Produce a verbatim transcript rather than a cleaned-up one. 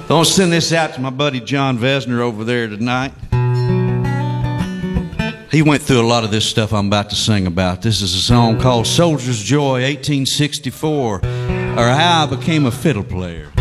I want to send this out to my buddy John Vesner over there tonight. He went through a lot of this stuff I'm about to sing about. This is a song called Soldier's Joy, eighteen sixty-four, or How I Became a Fiddle Player.